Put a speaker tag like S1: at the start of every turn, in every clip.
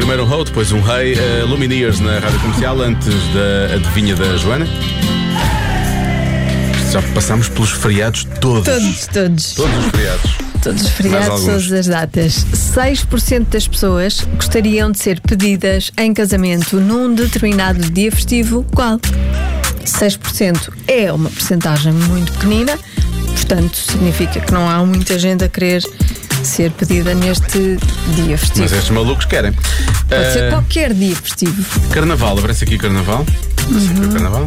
S1: Primeiro um Ho, depois um Hey, Lumineers na rádio comercial, antes da adivinha da Joana. Já passámos pelos feriados todos.
S2: Todos.
S1: Todos os feriados.
S2: Todos os feriados, todas as datas. 6% das pessoas gostariam de ser pedidas em casamento num determinado dia festivo. Qual? 6% é uma percentagem muito pequenina, portanto significa que não há muita gente a querer ser pedida neste dia festivo.
S1: Mas estes malucos querem.
S2: Pode ser qualquer dia festivo.
S1: Carnaval, aparece aqui Carnaval. Carnaval.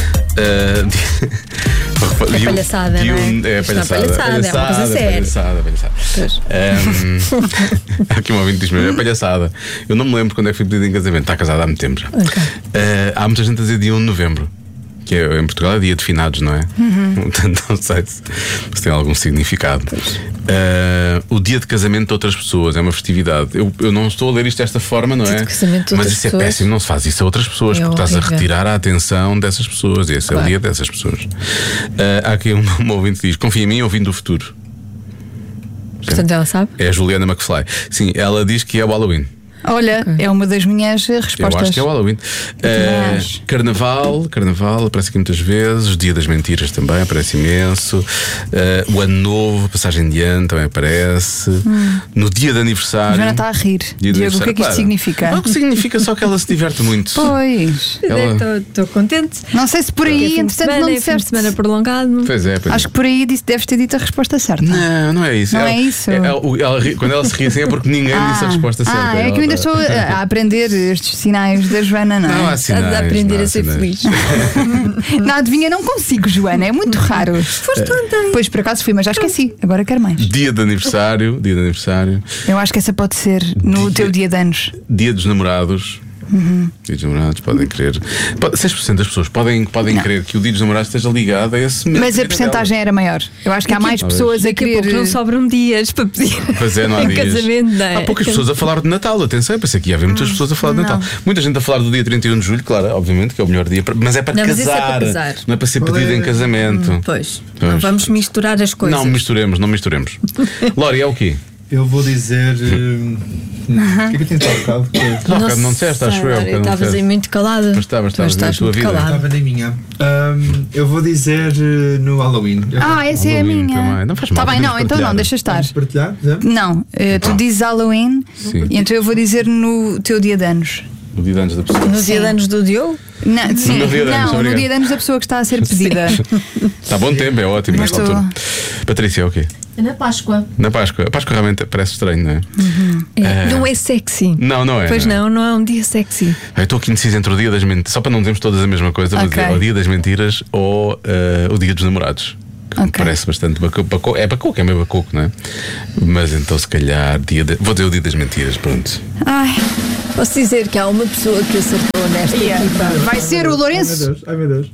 S2: É palhaçada, não é?
S1: É palhaçada.
S2: É uma coisa séria.
S1: Palhaçada. Aqui um ouvinte diz-me, é palhaçada. Eu não me lembro quando é que fui pedido em casamento. Está casado há muito tempo já.
S2: Okay.
S1: Há muita gente a dizer dia 1 de novembro, que em Portugal é dia de finados, não é? Portanto, não sei se tem algum significado. O dia de casamento de outras pessoas é uma festividade. Eu não estou a ler isto desta forma, não é? Mas isso é péssimo, não se faz isso a outras pessoas, porque estás a retirar a atenção dessas pessoas. E esse é o dia dessas pessoas. Há aqui um ouvinte que diz: confia em mim, ouvindo o futuro.
S2: Portanto, ela sabe?
S1: É a Juliana McFly. Sim, ela diz que é o Halloween.
S3: Olha, é uma das minhas respostas.
S1: Eu acho que é o Halloween. Carnaval aparece aqui muitas vezes. Dia das Mentiras também aparece imenso. O Ano Novo, Passagem de Ano também aparece. No dia de aniversário.
S3: Joana está a rir. Diego, o que é que isto significa?
S1: Não, o que significa só que ela se diverte muito.
S3: Pois.
S2: Estou contente.
S3: Não sei se por aí, entretanto, não disseste.
S2: Fim de semana prolongado.
S1: Pois é.
S3: Acho que por aí deves ter dito a resposta certa.
S1: Não é isso.
S3: Não é isso.
S1: Quando ela se ri assim é porque ninguém disse a resposta certa.
S3: É que eu ainda estou a aprender estes sinais da Joana, não é?
S1: Não há sinais.
S2: A aprender a ser feliz.
S3: Na adivinha não consigo, Joana, é muito raro.
S2: Foste ontem.
S3: Pois por acaso fui, mas já esqueci. Agora quero mais.
S1: Dia de aniversário.
S3: Eu acho que essa pode ser no teu dia de anos.
S1: Dia dos namorados. Dia dos namorados podem querer. 6% das pessoas podem querer que o dia dos namorados esteja ligado a esse momento.
S3: Mas a percentagem era maior. Eu acho que há mais pessoas a querer.
S2: Não sobram dias para pedir.
S1: Pois é, não há dias.
S2: Casamento, não é?
S1: Há poucas pessoas a falar de Natal. Atenção, eu pensei que ia haver muitas pessoas a falar de Natal. Muita gente a falar do dia 31 de julho, claro, obviamente, que é o melhor dia. Mas é para casar.
S2: Mas isso é para casar.
S1: Não é para ser pedido em casamento.
S2: Pois. Não vamos misturar as coisas.
S1: Não misturemos. Lori, é o quê?
S4: Eu vou dizer. O que é que eu tinha tocado?
S1: Não disseste, acho eu.
S2: Estavas aí muito calada.
S1: Mas estavas na tua vida.
S4: Estava na minha. Eu vou dizer no Halloween.
S3: Essa é a minha.
S1: Também. Não faz mal.
S3: Está bem, não, então não, deixa estar.
S4: Vamos partilhar?
S3: Não, tu dizes Halloween.
S1: Sim.
S3: E então eu vou dizer no teu dia de anos.
S1: No dia de anos da pessoa.
S2: No dia de anos do Diogo?
S3: Não, sim,
S1: no dia de anos,
S3: no dia de anos da pessoa que está a ser pedida.
S1: Está bom tempo, é ótimo nesta altura. Patrícia, é o quê?
S5: É na Páscoa.
S1: Na Páscoa. A Páscoa realmente parece estranho, não é?
S2: Não é sexy.
S1: Não é.
S2: Pois não é um dia sexy.
S1: Eu estou aqui indeciso entre o dia das mentiras. Só para não dizermos todas a mesma coisa, vou dizer o dia das mentiras ou o dia dos namorados. Parece bastante bacoco. É bacoco, é meio bacoco, não é? Mas então se calhar vou dizer o dia das mentiras, pronto.
S2: Posso dizer que há uma pessoa que acertou nesta equipa.
S3: Vai ser o Lourenço?
S4: Ai meu Deus.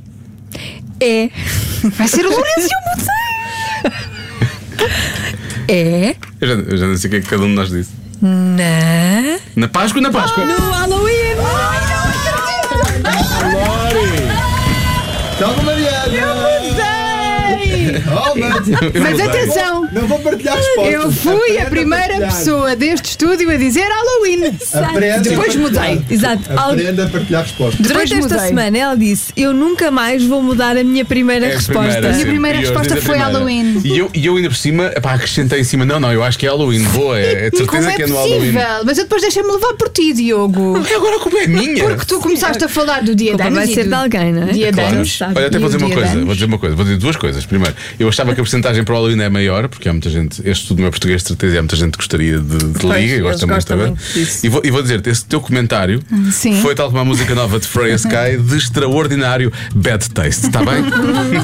S2: É.
S3: Vai ser o Lourenço e eu mudei.
S2: É.
S1: Eu já não sei o que é que cada um de nós disse. Na Páscoa?
S2: No Halloween!
S4: Lori! Calma, Mariana!
S3: Mas atenção!
S4: Não vou partilhar respostas.
S3: Eu fui a primeira pessoa deste estúdio a dizer Halloween. Depois mudei.
S2: Exato.
S4: Aprenda a partilhar respostas.
S2: Durante esta semana ela disse: eu nunca mais vou mudar a minha primeira resposta.
S3: A minha primeira resposta foi Halloween.
S1: E eu ainda por cima, acrescentei em cima: não, eu acho que é Halloween. Boa, é de certeza que é no Halloween.
S3: Mas eu depois deixei-me levar por ti, Diogo.
S1: Agora a culpa é minha.
S3: Porque tu começaste a falar do dia de anos.
S2: Vai ser de alguém, não é?
S3: Dia de anos.
S1: Olha, até vou dizer uma coisa. Vou dizer duas coisas. Primeiro, eu achava que a porcentagem para o Halloween é maior, porque há muita gente, este estudo não é português, de certeza, há muita gente que gostaria de liga e gosta muito também. E vou dizer-te, esse teu comentário foi tal como a música nova de Freya Sky, de extraordinário bad taste, está bem?